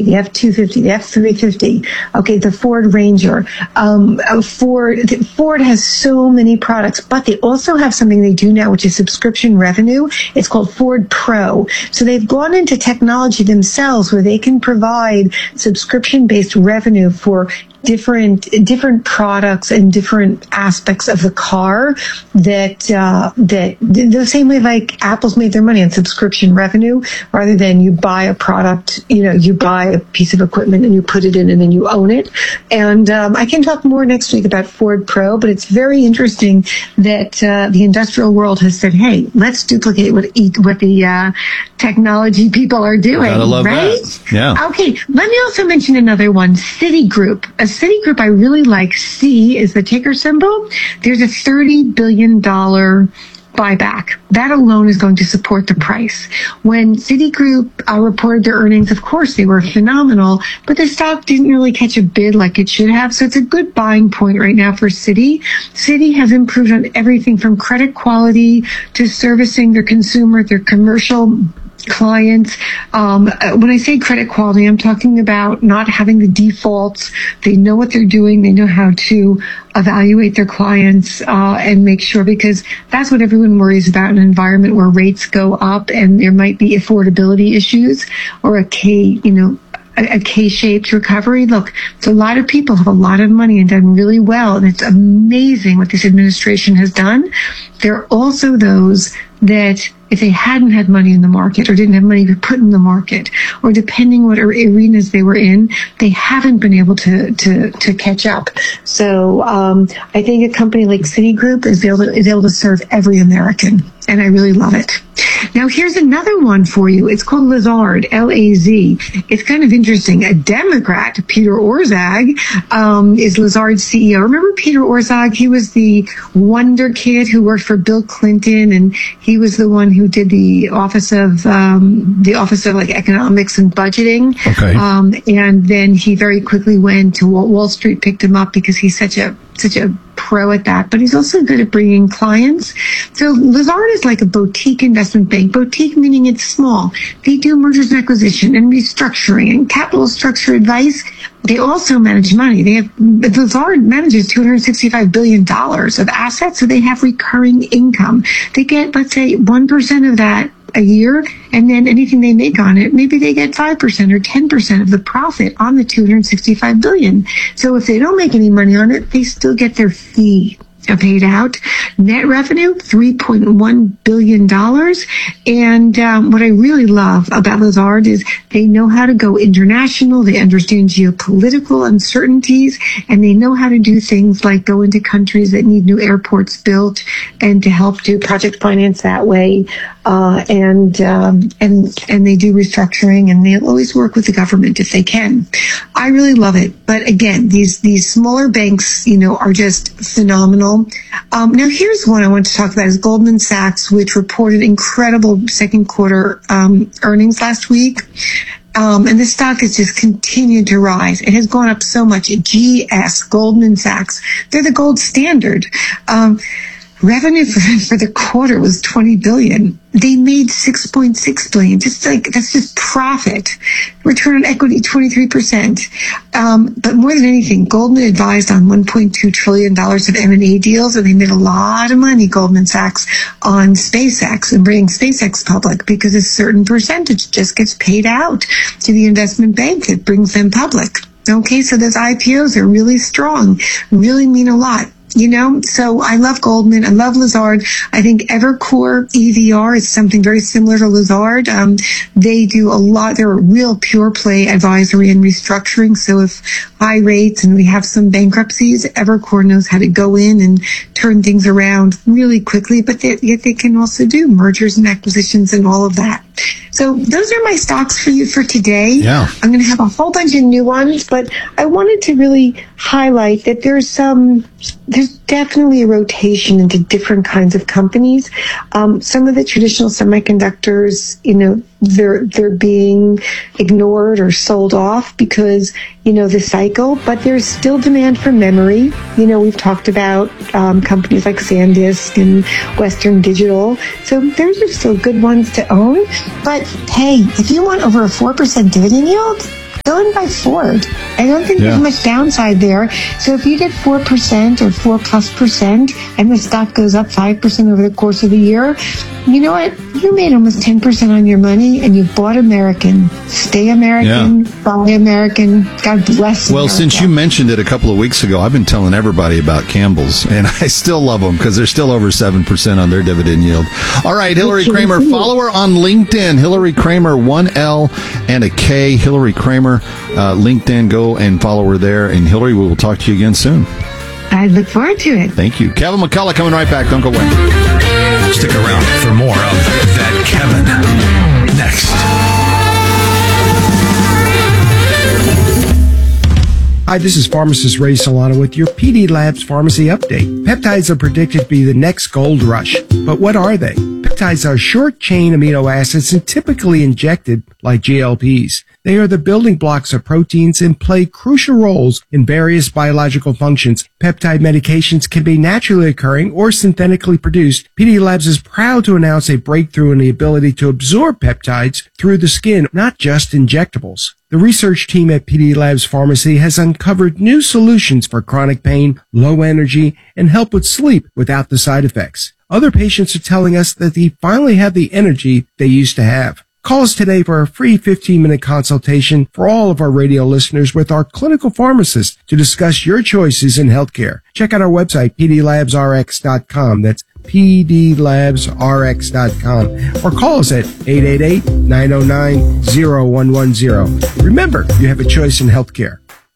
the F-250, the F-350, okay, the Ford Ranger. Ford has so many products, but they also have something they do now, which is subscription revenue. It's called Ford Pro. So they've gone into technology themselves where they can provide subscription-based revenue for different products and different aspects of the car that the same way like Apple's made their money on subscription revenue, rather than you buy a product, you buy a piece of equipment and you put it in and then you own it. And I can talk more next week about Ford Pro, but it's very interesting that the industrial world has said, hey, let's duplicate what the technology people are doing. Gotta love right? That. Yeah. Okay, let me also mention another one, Citigroup. Citigroup I really like. C is the ticker symbol. There's a $30 billion buyback. That alone is going to support the price. When Citigroup reported their earnings, of course, they were phenomenal, but the stock didn't really catch a bid like it should have. So it's a good buying point right now for Citi. Citi has improved on everything from credit quality to servicing their consumer, their commercial clients. When I say credit quality, I'm talking about not having the defaults. They know what they're doing. They know how to evaluate their clients and make sure, because that's what everyone worries about in an environment where rates go up and there might be affordability issues or a K-shaped recovery. Look, so a lot of people have a lot of money and done really well, and it's amazing what this administration has done. There are also those that if they hadn't had money in the market or didn't have money to put in the market, or depending what arenas they were in, they haven't been able to catch up. So I think a company like Citigroup is able to serve every American, and I really love it. Now, here's another one for you. It's called Lazard, L-A-Z. It's kind of interesting. A Democrat, Peter Orszag, is Lazard's CEO. Remember Peter Orszag? He was the wonder kid who worked for Bill Clinton, and he was the one who did the office of like economics and budgeting. Okay. And then he very quickly went to Wall Street, picked him up because he's such a pro at that, but he's also good at bringing clients. So Lazard is like a boutique investment bank. Boutique meaning it's small. They do mergers and acquisition and restructuring and capital structure advice. They also manage money. Lazard manages $265 billion of assets, so they have recurring income. They get, let's say, 1% of that a year, and then anything they make on it, maybe they get 5% or 10% of the profit on the $265 billion. So if they don't make any money on it, they still get their fee paid out. Net revenue, $3.1 billion. And what I really love about Lazard is they know how to go international. They understand geopolitical uncertainties, and they know how to do things like go into countries that need new airports built and to help do project finance that way. And they do restructuring, and they always work with the government if they can. I really love it. But again, these smaller banks, are just phenomenal. Now here's one I want to talk about is Goldman Sachs, which reported incredible second quarter earnings last week. And the stock has just continued to rise. It has gone up so much. GS, Goldman Sachs, they're the gold standard. Revenue for the quarter was $20 billion. They made $6.6 billion. That's just profit. Return on equity, 23%. But more than anything, Goldman advised on $1.2 trillion of M&A deals, and they made a lot of money, Goldman Sachs, on SpaceX and bringing SpaceX public, because a certain percentage just gets paid out to the investment bank that brings them public. Okay, so those IPOs are really strong, really mean a lot. So I love Goldman. I love Lazard. I think Evercore EVR is something very similar to Lazard. They do a lot. They're a real pure play advisory and restructuring. So if high rates and we have some bankruptcies, Evercore knows how to go in and turn things around really quickly, but yet they can also do mergers and acquisitions and all of that. So those are my stocks for you for today. Yeah. I'm going to have a whole bunch of new ones, but I wanted to really highlight that there's definitely a rotation into different kinds of companies. Some of the traditional semiconductors, they're being ignored or sold off because, the cycle, but there's still demand for memory. We've talked about companies like SanDisk and Western Digital. So those are still good ones to own. But hey, if you want over a 4% dividend yield, go and buy Ford. I don't think there's much downside there. So if you get 4% or 4+%, and the stock goes up 5% over the course of the year, you know what? You made almost 10% on your money, and you bought American. Stay American, buy American. God bless you. Well, since you mentioned it a couple of weeks ago, I've been telling everybody about Campbell's, and I still love them because they're still over 7% on their dividend yield. All right, Hillary Kramer, follow her on LinkedIn. Hillary Kramer, 1L and a K. Hillary Kramer, LinkedIn. Go and follow her there. And Hillary, we will talk to you again soon. I look forward to it. Thank you. Kevin McCullough coming right back. Don't go away. Stick around for more of That Kevin next. Hi, this is pharmacist Ray Solano with your PD Labs Pharmacy Update. Peptides are predicted to be the next gold rush. But what are they? Peptides are short-chain amino acids and typically injected like GLPs. They are the building blocks of proteins and play crucial roles in various biological functions. Peptide medications can be naturally occurring or synthetically produced. PD Labs is proud to announce a breakthrough in the ability to absorb peptides through the skin, not just injectables. The research team at PD Labs Pharmacy has uncovered new solutions for chronic pain, low energy, and help with sleep without the side effects. Other patients are telling us that they finally have the energy they used to have. Call us today for a free 15-minute consultation for all of our radio listeners with our clinical pharmacist to discuss your choices in healthcare. Check out our website, pdlabsrx.com. That's pdlabsrx.com. Or call us at 888-909-0110. Remember, you have a choice in healthcare.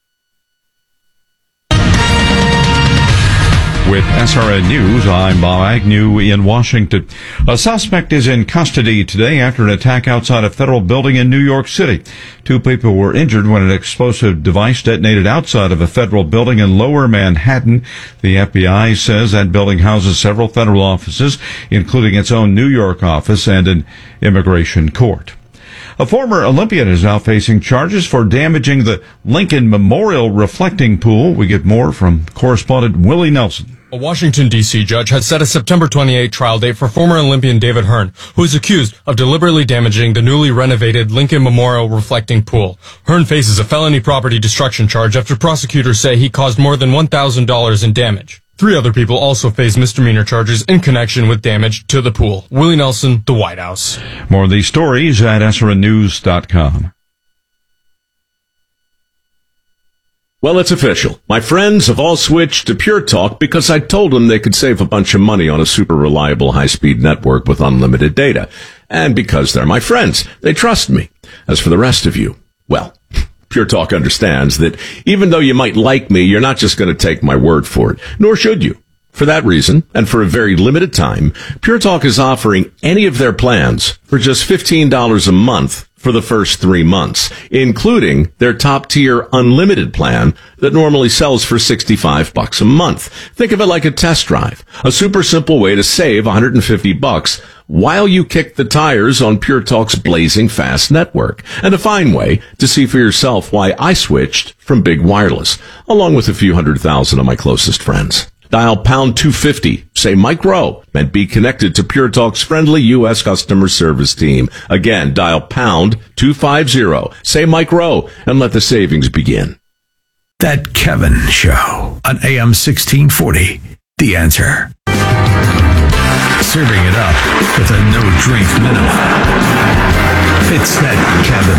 With SRN News, I'm Bob Agnew in Washington. A suspect is in custody today after an attack outside a federal building in New York City. 2 people were injured when an explosive device detonated outside of a federal building in Lower Manhattan. The FBI says that building houses several federal offices, including its own New York office and an immigration court. A former Olympian is now facing charges for damaging the Lincoln Memorial reflecting pool. We get more from correspondent Willie Nelson. A Washington, D.C. judge has set a September 28 trial date for former Olympian David Hearn, who is accused of deliberately damaging the newly renovated Lincoln Memorial reflecting pool. Hearn faces a felony property destruction charge after prosecutors say he caused more than $1,000 in damage. 3 other people also face misdemeanor charges in connection with damage to the pool. Willie Nelson, The White House. More of these stories at SRNnews.com. Well, it's official. My friends have all switched to Pure Talk because I told them they could save a bunch of money on a super reliable high-speed network with unlimited data. And because they're my friends, they trust me. As for the rest of you, well, Pure Talk understands that even though you might like me, you're not just going to take my word for it, nor should you. For that reason, and for a very limited time, Pure Talk is offering any of their plans for just $15 a month for the first 3 months, including their top-tier unlimited plan that normally sells for $65 a month. Think of it like a test drive, a super simple way to save $150 while you kick the tires on Pure Talk's blazing fast network, and a fine way to see for yourself why I switched from big wireless, along with a few 100,000 of my closest friends. Dial pound 250, say Mike Rowe, and be connected to Pure Talk's friendly U.S. customer service team. Again, dial pound 250, say Mike Rowe, and let the savings begin. That Kevin Show on AM 1640. The Answer. Serving it up with a no-drink minimum. It's That Kevin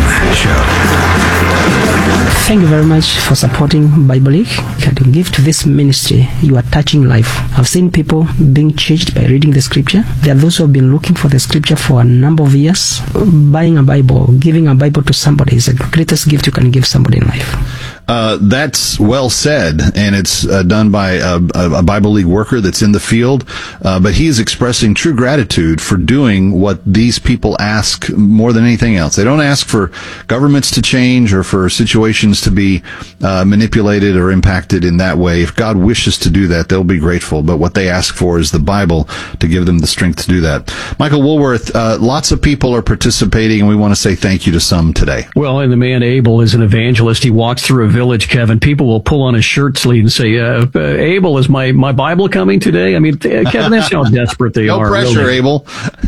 Show. Thank you very much for supporting Bible League. You can give to this ministry. You are touching life. I've seen people being changed by reading the scripture. There are those who have been looking for the scripture for a number of years. Buying a Bible, giving a Bible to somebody is the greatest gift you can give somebody in life. That's well said, and it's done by a Bible League worker that's in the field, but he is expressing true gratitude for doing what these people ask more than anything else. They don't ask for governments to change or for situations to be manipulated or impacted in that way. If God wishes to do that, they'll be grateful, but what they ask for is the Bible to give them the strength to do that. Michael Woolworth, lots of people are participating, and we want to say thank you to some today. Well, and the man Abel is an evangelist. He walks through a village, Kevin, people will pull on his shirt sleeve and say, Abel, is my Bible coming today? I mean, Kevin, that's how desperate they are. No pressure, really. Abel.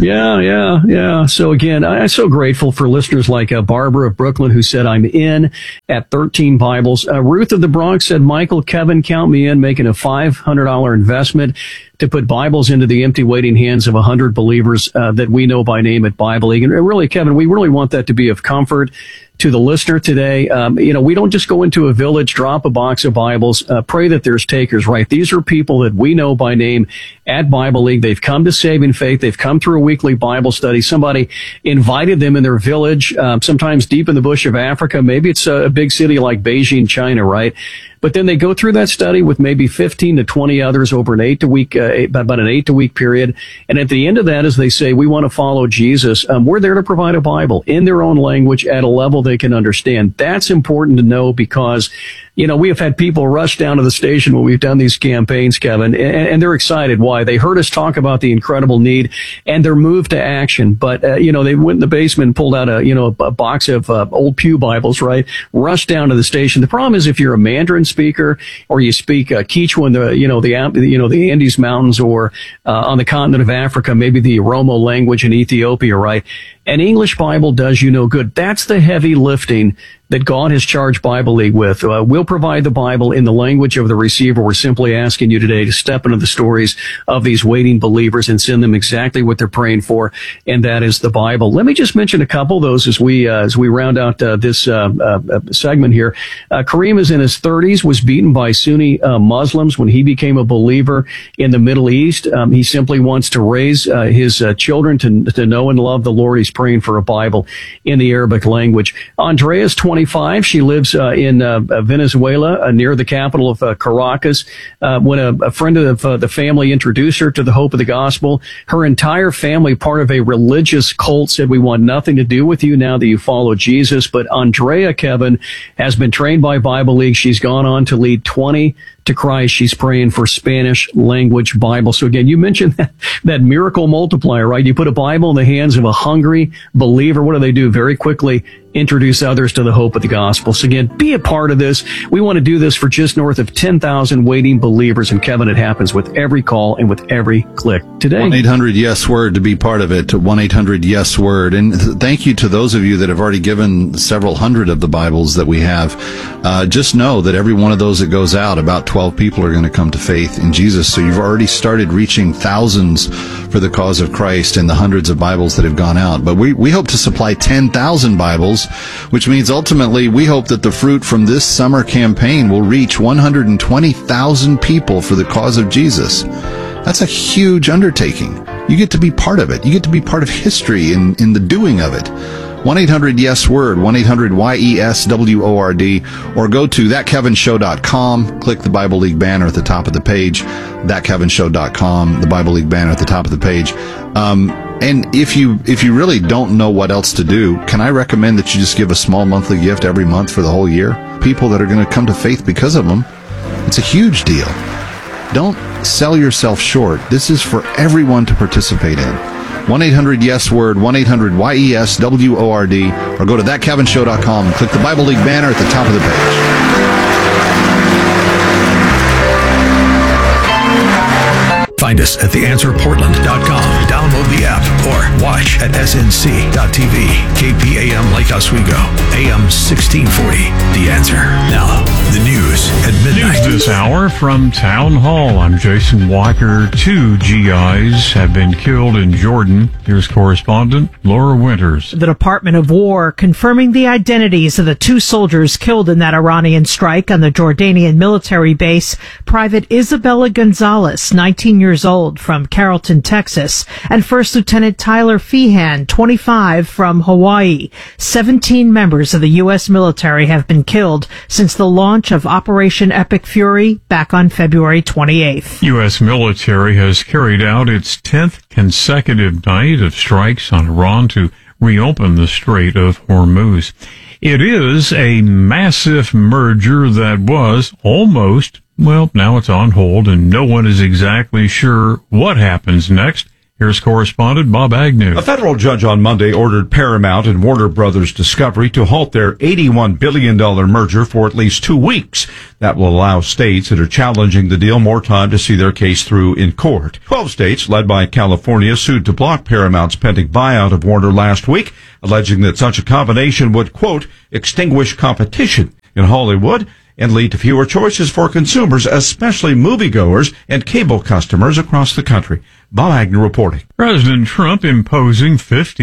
Yeah. So again, I'm so grateful for listeners like Barbara of Brooklyn, who said, I'm in at 13 Bibles. Ruth of the Bronx said, Michael, Kevin, count me in, making a $500 investment to put Bibles into the empty waiting hands of 100 believers that we know by name at Bible League. And really, Kevin, we really want that to be of comfort to the listener today. We don't just go into a village, drop a box of Bibles, pray that there's takers, right? These are people that we know by name at Bible League. They've come to saving faith. They've come through a weekly Bible study. Somebody invited them in their village, sometimes deep in the bush of Africa. Maybe it's a big city like Beijing, China, right? But then they go through that study with maybe 15 to 20 others over about an 8 to week period. And at the end of that, as they say, we want to follow Jesus. We're there to provide a Bible in their own language at a level they can understand. That's important to know because, we have had people rush down to the station when we've done these campaigns, Kevin, and they're excited. Why? They heard us talk about the incredible need and they're moved to action. But, they went in the basement and pulled out a box of old pew Bibles, right? Rushed down to the station. The problem is if you're a Mandarin speaker or you speak Quechua in the Andes Mountains or on the continent of Africa, maybe the Oromo language in Ethiopia, right? An English Bible does you no good. That's the heavy lifting that God has charged Bible League with. We'll provide the Bible in the language of the receiver. We're simply asking you today to step into the stories of these waiting believers and send them exactly what they're praying for, and that is the Bible. Let me just mention a couple of those as we round out this segment here. Kareem is in his 30s, was beaten by Sunni Muslims when he became a believer in the Middle East. He simply wants to raise his children to know and love the Lord. He's praying for a Bible in the Arabic language. Andrea is 25. She lives in Venezuela, near the capital of Caracas. When a friend of the family introduced her to the hope of the gospel, her entire family, part of a religious cult, said, we want nothing to do with you now that you follow Jesus. But Andrea, Kevin, has been trained by Bible League. She's gone on to lead 20 to Christ. She's praying for Spanish language Bible. So again, you mentioned that miracle multiplier, right? You put a Bible in the hands of a hungry believer. What do? Very quickly introduce others to the hope of the gospel. So again, be a part of this. We want to do this for just north of 10,000 waiting believers. And Kevin, it happens with every call and with every click today. 1-800-YES-WORD to be part of it. 1-800-YES-WORD. And thank you to those of you that have already given several hundred of the Bibles that we have. Just know that every one of those that goes out, about 12 people are going to come to faith in Jesus. So you've already started reaching thousands for the cause of Christ and the hundreds of Bibles that have gone out. But we hope to supply 10,000 Bibles, which means ultimately we hope that the fruit from this summer campaign will reach 120,000 people for the cause of Jesus. That's a huge undertaking. You get to be part of it. You get to be part of history in the doing of it. 1-800-YES-WORD, 1-800-YESWORD, or go to thatkevinshow.com, click the Bible League banner at the top of the page, thatkevinshow.com, the Bible League banner at the top of the page. And if you really don't know what else to do, can I recommend that you just give a small monthly gift every month for the whole year? People that are going to come to faith because of them. It's a huge deal. Don't sell yourself short. This is for everyone to participate in. 1-800-YES-WORD, 1-800-YESWORD, or go to thatkevinshow.com and click the Bible League banner at the top of the page. Find us at theanswerportland.com. Download the app or watch at snc.tv. KPAM Lake Oswego, AM 1640. The Answer. Now, the news at midnight. News this hour from Town Hall. I'm Jason Walker. 2 GIs have been killed in Jordan. Here's correspondent Laura Winters. The Department of War confirming the identities of the 2 soldiers killed in that Iranian strike on the Jordanian military base. Private Isabella Gonzalez, 19 years old, from Carrollton, Texas, and First Lieutenant Tyler Feehan, 25, from Hawaii. 17 members of the U.S. military have been killed since the launch of Operation Epic Fury back on February 28th. U.S. military has carried out its 10th consecutive night of strikes on Iran to reopen the Strait of Hormuz. It is a massive merger that was almost, well, now it's on hold, and no one is exactly sure what happens next Here's correspondent Bob Agnew. A federal judge on Monday ordered Paramount and Warner Brothers Discovery to halt their $81 billion merger for at least 2 weeks. That will allow states that are challenging the deal more time to see their case through in court. 12 states, led by California, sued to block Paramount's pending buyout of Warner last week, alleging that such a combination would, quote, extinguish competition in Hollywood and lead to fewer choices for consumers, especially moviegoers and cable customers across the country. Bob Agnew reporting. President Trump imposing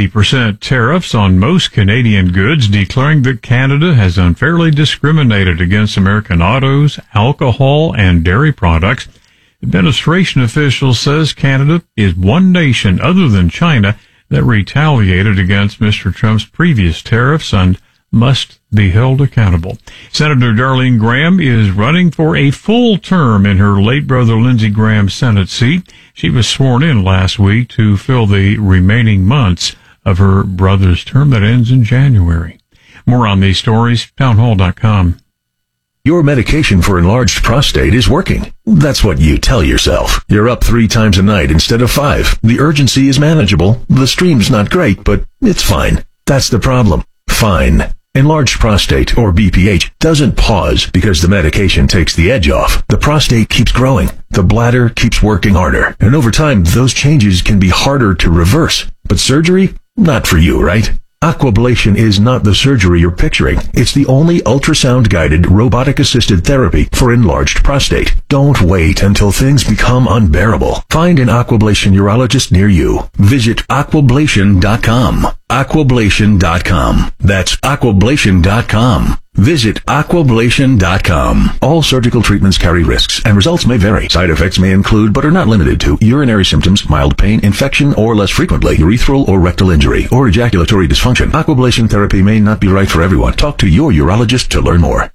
50% tariffs on most Canadian goods, declaring that Canada has unfairly discriminated against American autos, alcohol, and dairy products. Administration officials says Canada is one nation other than China that retaliated against Mr. Trump's previous tariffs and must be held accountable. Senator Darlene Graham is running for a full term in her late brother Lindsey Graham's Senate seat. She was sworn in last week to fill the remaining months of her brother's term that ends in January. More on these stories, townhall.com. Your medication for enlarged prostate is working. That's what you tell yourself. You're up 3 times a night instead of 5. The urgency is manageable. The stream's not great, but it's fine. That's the problem. Fine. Enlarged prostate, or BPH, doesn't pause because the medication takes the edge off. The prostate keeps growing. The bladder keeps working harder. And over time, those changes can be harder to reverse. But surgery? Not for you, right? Aquablation is not the surgery you're picturing. It's the only ultrasound-guided, robotic-assisted therapy for enlarged prostate. Don't wait until things become unbearable. Find an Aquablation urologist near you. Visit aquablation.com. Aquablation.com. That's aquablation.com. Visit aquablation.com. All surgical treatments carry risks, and results may vary. Side effects may include, but are not limited to, urinary symptoms, mild pain, infection, or less frequently, urethral or rectal injury, or ejaculatory dysfunction. Aquablation therapy may not be right for everyone. Talk to your urologist to learn more.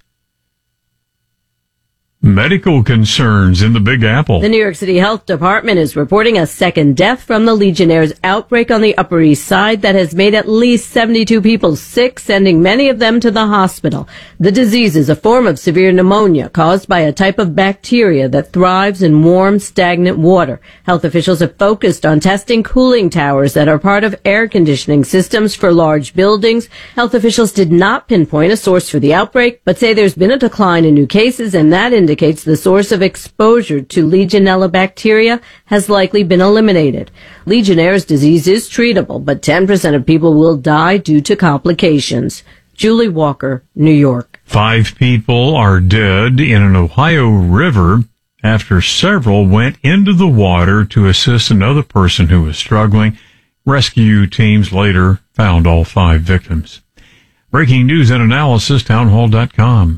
Medical concerns in the Big Apple. The New York City Health Department is reporting a second death from the Legionnaires' outbreak on the Upper East Side that has made at least 72 people sick, sending many of them to the hospital. The disease is a form of severe pneumonia caused by a type of bacteria that thrives in warm, stagnant water. Health officials have focused on testing cooling towers that are part of air conditioning systems for large buildings. Health officials did not pinpoint a source for the outbreak, but say there's been a decline in new cases, and that indicates the source of exposure to Legionella bacteria has likely been eliminated. Legionnaire's disease is treatable, but 10% of people will die due to complications. Julie Walker, New York. 5 people are dead in an Ohio river after several went into the water to assist another person who was struggling. Rescue teams later found all 5 victims. Breaking news and analysis, townhall.com.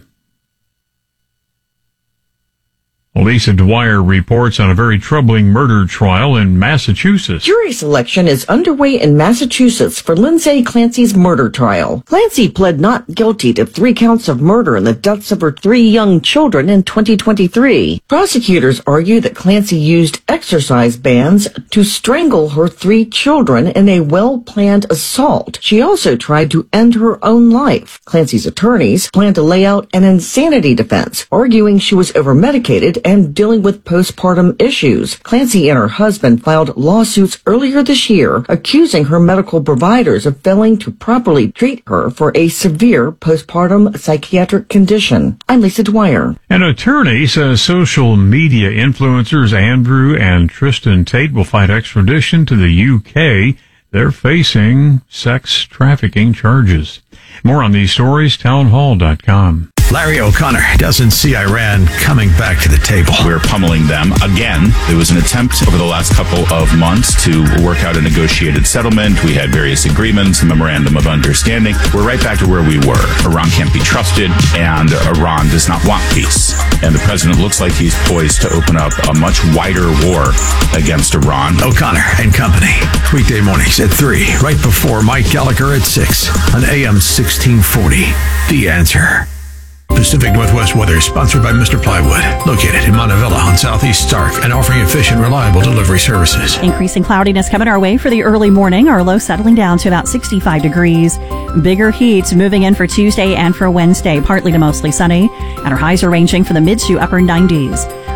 Lisa Dwyer reports on a very troubling murder trial in Massachusetts. Jury selection is underway in Massachusetts for Lindsay Clancy's murder trial. Clancy pled not guilty to 3 counts of murder in the deaths of her 3 young children in 2023. Prosecutors argue that Clancy used exercise bands to strangle her 3 children in a well-planned assault. She also tried to end her own life. Clancy's attorneys plan to lay out an insanity defense, arguing she was overmedicated and dealing with postpartum issues. Clancy and her husband filed lawsuits earlier this year, accusing her medical providers of failing to properly treat her for a severe postpartum psychiatric condition. I'm Lisa Dwyer. An attorney says social media influencers Andrew and Tristan Tate will fight extradition to the UK. They're facing sex trafficking charges. More on these stories, townhall.com. Larry O'Connor doesn't see Iran coming back to the table. We're pummeling them again. There was an attempt over the last couple of months to work out a negotiated settlement. We had various agreements, a memorandum of understanding. We're right back to where we were. Iran can't be trusted, and Iran does not want peace. And the president looks like he's poised to open up a much wider war against Iran. O'Connor and Company. Weekday mornings at 3, right before Mike Gallagher at 6 on AM 1640. The Answer. Pacific Northwest weather is sponsored by Mr. Plywood, located in Montevilla on Southeast Stark and offering efficient, reliable delivery services. Increasing cloudiness coming our way for the early morning. Our low settling down to about 65 degrees. Bigger heat moving in for Tuesday and for Wednesday, partly to mostly sunny. And our highs are ranging from the mid to upper 90s.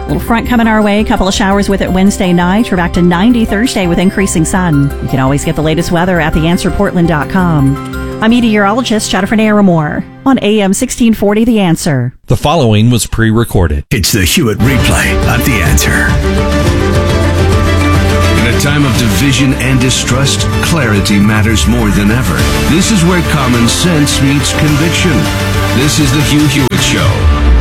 Little front coming our way, couple of showers with it Wednesday night. We're back to 90 Thursday with increasing sun. You can always get the latest weather at theanswerportland.com. I'm meteorologist Jennifer Naramore on AM 1640 The Answer. The following was pre-recorded. It's the Hewitt Replay at The Answer. In a time of division and distrust, clarity matters more than ever. This is where common sense meets conviction. This is the Hugh Hewitt Show.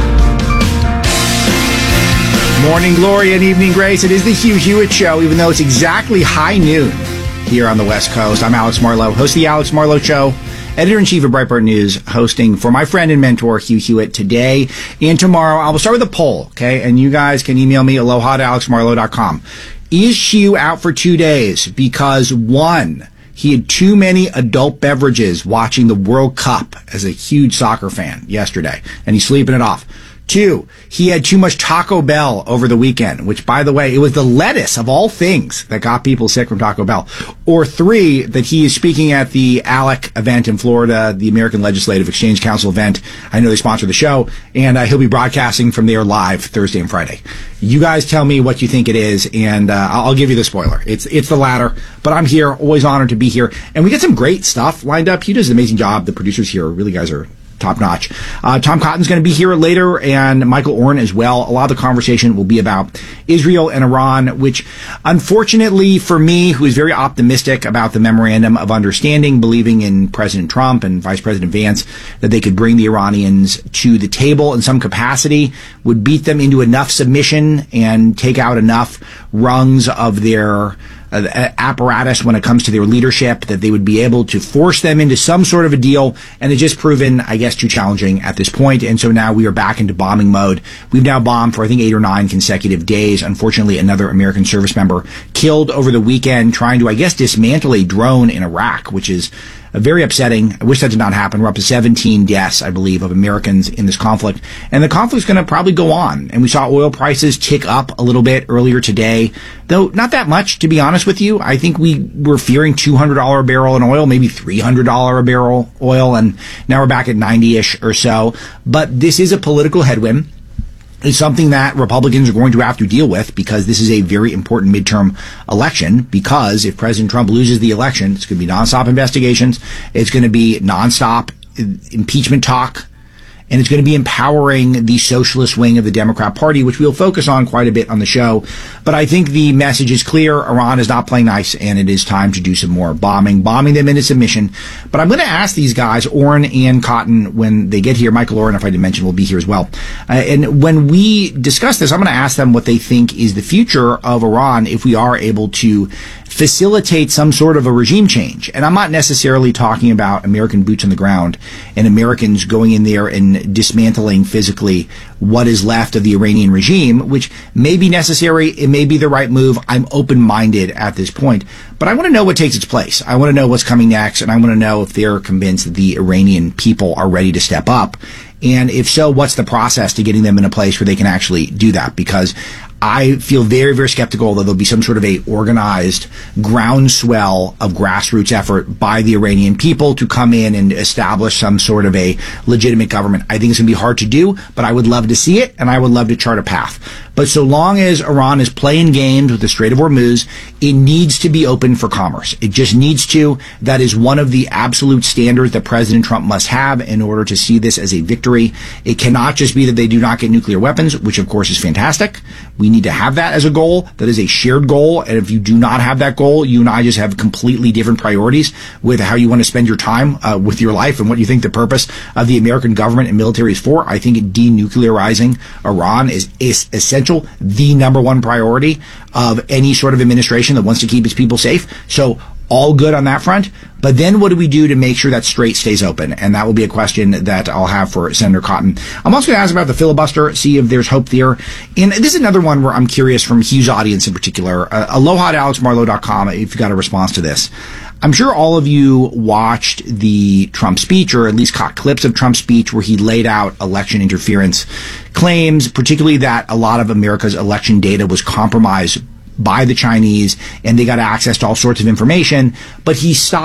Morning glory and evening grace. It is the Hugh Hewitt Show, even though it's exactly high noon here on the West Coast. I'm Alex Marlowe, host of the Alex Marlowe Show, editor-in-chief of Breitbart News, hosting for my friend and mentor, Hugh Hewitt, today and tomorrow. I will start with a poll, okay? And you guys can email me, aloha@alexmarlowe.com. Is Hugh out for 2 days because, one, he had too many adult beverages watching the World Cup as a huge soccer fan yesterday, and he's sleeping it off. 2, he had too much Taco Bell over the weekend, which, by the way, it was the lettuce of all things that got people sick from Taco Bell. Or 3, that he is speaking at the ALEC event in Florida, the American Legislative Exchange Council event. I know they sponsor the show, and he'll be broadcasting from there live Thursday and Friday. You guys tell me what you think it is, and I'll give you the spoiler. It's the latter, but I'm here, always honored to be here. And we get some great stuff lined up. He does an amazing job. The producers here really guys are top notch. Tom Cotton's going to be here later, and Michael Oren as well. A lot of the conversation will be about Israel and Iran, which unfortunately for me, who is very optimistic about the memorandum of understanding, believing in President Trump and Vice President Vance, that they could bring the Iranians to the table in some capacity, would beat them into enough submission and take out enough rungs of their apparatus when it comes to their leadership, that they would be able to force them into some sort of a deal, and it's just proven, I guess, too challenging at this point. And so now we are back into bombing mode. We've now bombed for, I think, 8 or 9 consecutive days. Unfortunately, another American service member killed over the weekend trying to, I guess, dismantle a drone in Iraq, which is very upsetting. I wish that did not happen. We're up to 17 deaths, I believe, of Americans in this conflict. And the conflict's going to probably go on. And we saw oil prices tick up a little bit earlier today, though not that much, to be honest with you. I think we were fearing $200 a barrel in oil, maybe $300 a barrel oil, and now we're back at 90-ish or so. But this is a political headwind. It's something that Republicans are going to have to deal with, because this is a very important midterm election. Because if President Trump loses the election, it's going to be nonstop investigations. It's going to be nonstop impeachment talk. And it's going to be empowering the socialist wing of the Democrat Party, which we'll focus on quite a bit on the show. But I think the message is clear. Iran is not playing nice, and it is time to do some more bombing them into submission. But I'm going to ask these guys, Oren and Cotton, when they get here. Michael Oren, if I didn't mention, will be here as well. And when we discuss this, I'm going to ask them what they think is the future of Iran if we are able to facilitate some sort of a regime change. And I'm not necessarily talking about American boots on the ground and Americans going in there and dismantling physically what is left of the Iranian regime, which may be necessary. It may be the right move. I'm open-minded at this point. But I want to know what takes its place. I want to know what's coming next, and I want to know if they're convinced that the Iranian people are ready to step up. And if so, what's the process to getting them in a place where they can actually do that? Because I feel very, very skeptical that there'll be some sort of a organized groundswell of grassroots effort by the Iranian people to come in and establish some sort of a legitimate government. I think it's going to be hard to do, but I would love to see it, and I would love to chart a path. But so long as Iran is playing games with the Strait of Hormuz, it needs to be open for commerce. It just needs to. That is one of the absolute standards that President Trump must have in order to see this as a victory. It cannot just be that they do not get nuclear weapons, which of course is fantastic. We need to have that as a goal. That is a shared goal. And if you do not have that goal, you and I just have completely different priorities with how you want to spend your time with your life and what you think the purpose of the American government and military is for. I think denuclearizing Iran is essential, the number one priority of any sort of administration that wants to keep its people safe. So all good on that front. But then what do we do to make sure that strait stays open? And that will be a question that I'll have for Senator Cotton. I'm also going to ask about the filibuster, see if there's hope there. And this is another one where I'm curious from Hugh's audience in particular. Aloha@alexmarlowe.com if you got a response to this. I'm sure all of you watched the Trump speech, or at least caught clips of Trump's speech, where he laid out election interference claims, particularly that a lot of America's election data was compromised by the Chinese, and they got access to all sorts of information. But he stopped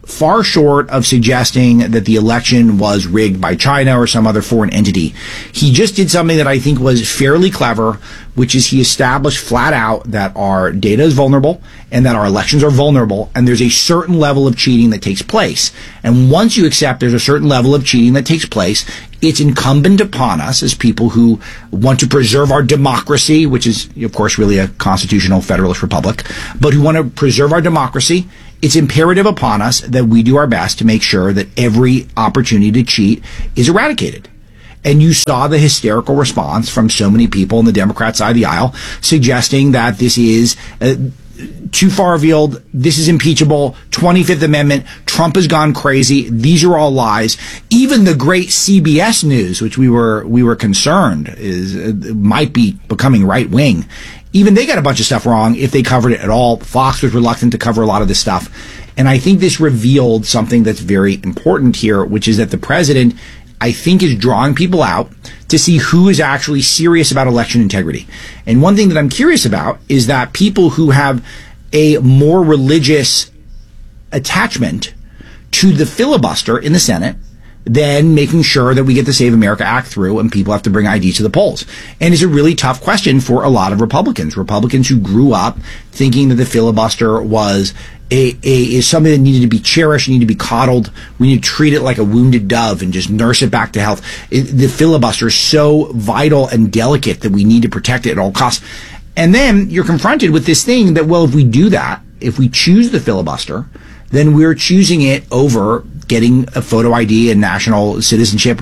far short of suggesting that the election was rigged by China or some other foreign entity. He just did something that I think was fairly clever, which is he established flat out that our data is vulnerable and that our elections are vulnerable, and there's a certain level of cheating that takes place. And once you accept there's a certain level of cheating that takes place, it's incumbent upon us as people who want to preserve our democracy, which is, of course, really a constitutional federalist republic, but who want to preserve our democracy. It's imperative upon us that we do our best to make sure that every opportunity to cheat is eradicated. And you saw the hysterical response from so many people on the Democrat side of the aisle suggesting that this is too far afield, this is impeachable, 25th Amendment, Trump has gone crazy, these are all lies. Even the great CBS News, which we were concerned might be becoming right wing, even they got a bunch of stuff wrong if they covered it at all. Fox was reluctant to cover a lot of this stuff. And I think this revealed something that's very important here, which is that the president, I think, is drawing people out to see who is actually serious about election integrity. And one thing that I'm curious about is that people who have a more religious attachment to the filibuster in the Senate than making sure that we get the Save America Act through and people have to bring ID to the polls. And it's a really tough question for a lot of Republicans who grew up thinking that the filibuster was is something that needed to be cherished, needed to be coddled. We need to treat it like a wounded dove and just nurse it back to health. The filibuster is so vital and delicate that we need to protect it at all costs. And then you're confronted with this thing that, well, if we do that, if we choose the filibuster, then we're choosing it over getting a photo ID and national citizenship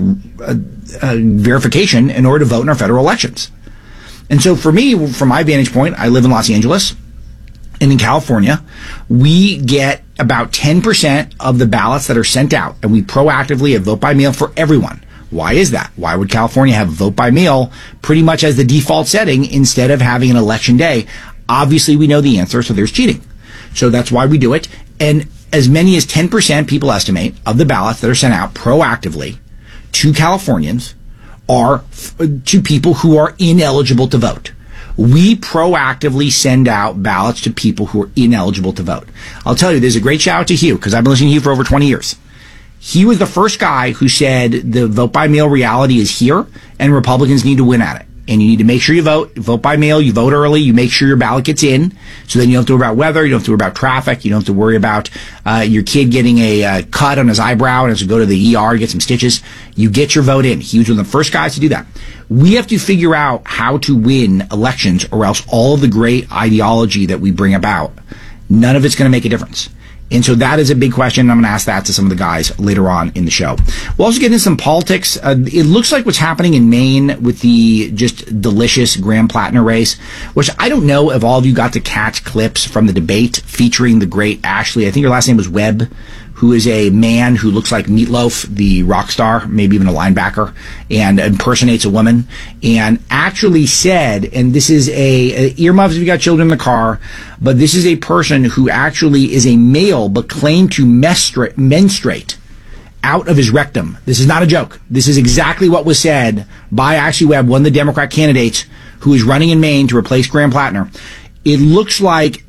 verification in order to vote in our federal elections. And so for me, from my vantage point, I live in Los Angeles. And in California, we get about 10% of the ballots that are sent out, and we proactively have vote by mail for everyone. Why is that? Why would California have vote by mail pretty much as the default setting instead of having an election day? Obviously, we know the answer, so there's cheating. So that's why we do it. And as many as 10%, people estimate, of the ballots that are sent out proactively to Californians are to people who are ineligible to vote. We proactively send out ballots to people who are ineligible to vote. I'll tell you, there's a great shout out to Hugh, because I've been listening to Hugh for over 20 years. He was the first guy who said the vote by mail reality is here and Republicans need to win at it. And you need to make sure you vote by mail, you vote early, you make sure your ballot gets in, so then you don't have to worry about weather, you don't have to worry about traffic, you don't have to worry about your kid getting a cut on his eyebrow and has to go to the ER to get some stitches. You get your vote in. He was one of the first guys to do that. We have to figure out how to win elections, or else all of the great ideology that we bring about, none of it's going to make a difference. And so that is a big question. I'm going to ask that to some of the guys later on in the show. We'll also get into some politics. It looks like what's happening in Maine with the just delicious Graham-Plattner race, which I don't know if all of you got to catch clips from the debate featuring the great Ashley, I think her last name was Webb, who is a man who looks like Meatloaf, the rock star, maybe even a linebacker, and impersonates a woman, and actually said, and this is earmuffs if you got children in the car, but this is a person who actually is a male but claimed to menstruate out of his rectum. This is not a joke. This is exactly what was said by Ashley Webb, one of the Democrat candidates who is running in Maine to replace Graham-Plattner. It looks like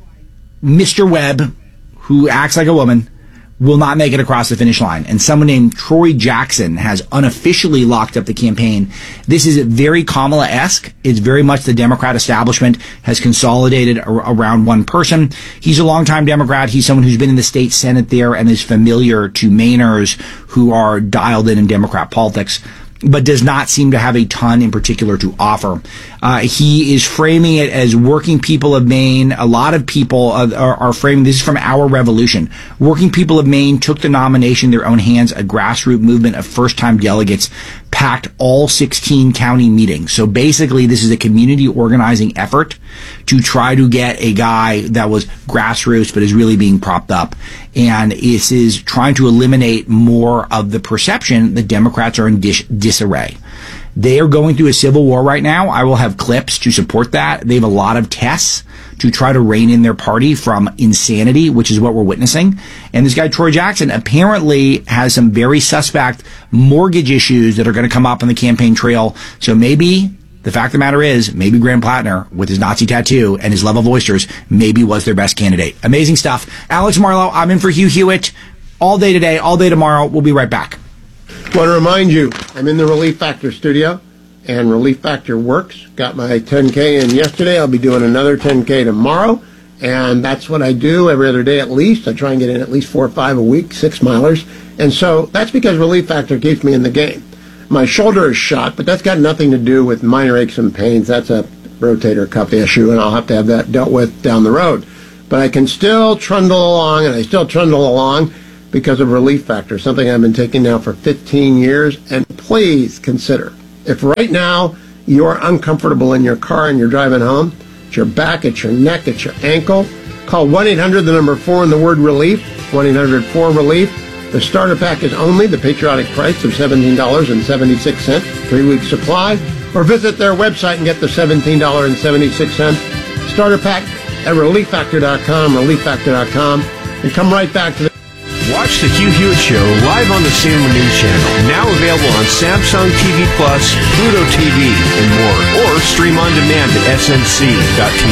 Mr. Webb, who acts like a woman, will not make it across the finish line. And someone named Troy Jackson has unofficially locked up the campaign. This is very Kamala-esque. It's very much the Democrat establishment has consolidated around one person. He's a longtime Democrat. He's someone who's been in the state Senate there and is familiar to Mainers who are dialed in Democrat politics, but does not seem to have a ton in particular to offer. He is framing it as working people of Maine. A lot of people are framing this is from Our Revolution. Working people of Maine took the nomination in their own hands. A grassroots movement of first-time delegates packed all 16 county meetings. So basically, this is a community organizing effort to try to get a guy that was grassroots but is really being propped up. And this is trying to eliminate more of the perception that Democrats are in disarray. They are going through a civil war right now. I will have clips to support that. They have a lot of tests to try to rein in their party from insanity, which is what we're witnessing. And this guy, Troy Jackson, apparently has some very suspect mortgage issues that are going to come up on the campaign trail. So maybe the fact of the matter is, maybe Graham-Plattner, with his Nazi tattoo and his love of oysters, maybe was their best candidate. Amazing stuff. Alex Marlow, I'm in for Hugh Hewitt. all day today, all day tomorrow. We'll be right back. Want to remind you, I'm in the Relief Factor studio, and Relief Factor works. Got my 10K in yesterday. I'll be doing another 10K tomorrow, and that's what I do every other day at least. I try and get in at least 4 or 5 a week, 6 milers, and so that's because Relief Factor keeps me in the game. My shoulder is shot, but that's got nothing to do with minor aches and pains. That's a rotator cuff issue, and I'll have to have that dealt with down the road. But I can still trundle along, and I still trundle along because of Relief Factor, something I've been taking now for 15 years. And please consider, if right now you're uncomfortable in your car and you're driving home, it's your back, it's your neck, it's your ankle, call 1-800, the number 4 and the word relief, 1-800-4-RELIEF. The starter pack is only the patriotic price of $17.76, 3-week supply, or visit their website and get the $17.76 starter pack at relieffactor.com, relieffactor.com, and come right back to the... Watch the Hugh Hewitt Show live on the Cinema News Channel, now available on Samsung TV Plus, Pluto TV, and more, or stream on demand at snc.tv.